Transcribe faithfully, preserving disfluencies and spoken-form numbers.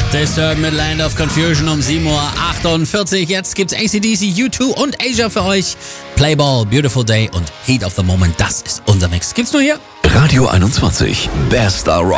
Disturbed mit Land of Confusion um sieben Uhr achtundvierzig. Jetzt gibt's A C D C, U zwei und Asia für euch. Playball, Beautiful Day und Heat of the Moment. Das ist unser Mix. Gibt's nur hier. Radio einundzwanzig. Bester Rock.